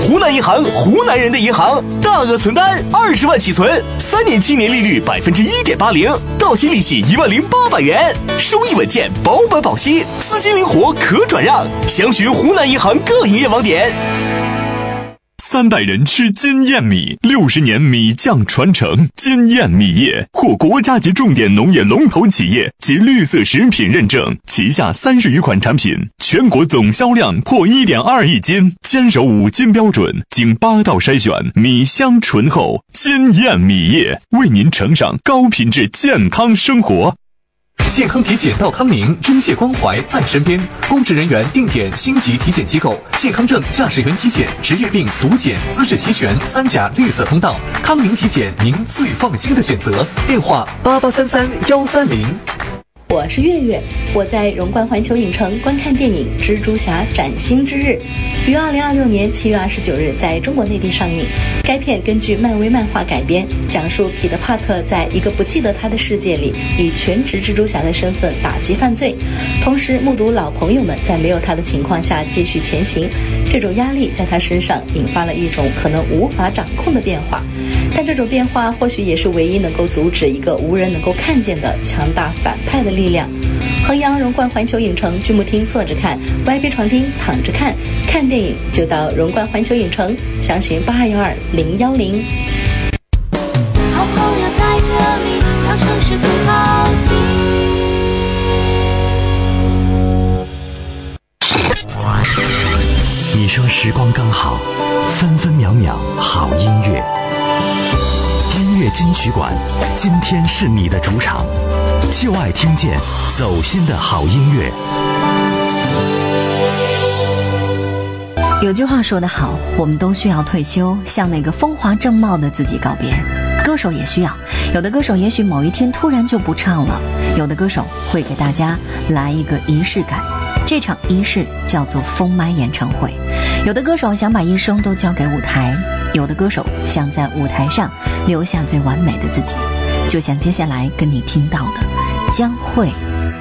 湖南银行，湖南人的银行，大额存单20万起存，3年期年利率1.80%，到期利息10800元，收益稳健，保本保息，资金灵活可转让。详询湖南银行各营业网点。 3代人吃金燕米，60年米酱传承。金燕米业获国家级重点农业龙头企业及绿色食品认证，旗下30余款产品，全国总销量破1.2亿斤，坚守5金标准，经8道筛选，米香醇厚。金燕米业为您呈上高品质健康生活。 健康体检到康宁，真切关怀在身边。公职人员定点星级体检机构，健康证、驾驶员体检、职业病、毒检资质齐全，3甲绿色通道。康宁体检，您最放心的选择。电话8833-130。 我是月月，我在荣冠环球影城观看电影《蜘蛛侠：崭新之日》，于2026年7月29日在中国内地上映。该片根据漫威漫画改编，讲述彼得·帕克在一个不记得他的世界里，以全职蜘蛛侠的身份打击犯罪，同时目睹老朋友们在没有他的情况下继续前行。这种压力在他身上引发了一种可能无法掌控的变化，但这种变化或许也是唯一能够阻止一个无人能够看见的强大反派的力量。衡阳荣冠环球影城剧目厅坐着看， VIP 床厅躺着看，看电影就到荣冠环球影城，详询8212-010。 好朋友在这里，让城市更好听。 你说时光刚好，分分秒秒好音乐。音乐金曲馆，今天是你的主场，就爱听见走心的好音乐。 有句话说得好，我们都需要退休，向那个风华正茂的自己告别。歌手也需要，有的歌手也许某一天突然就不唱了，有的歌手会给大家来一个仪式感，这场仪式叫做封麦演唱会。有的歌手想把一生都交给舞台，有的歌手想在舞台上留下最完美的自己，就像接下来跟你听到的江蕙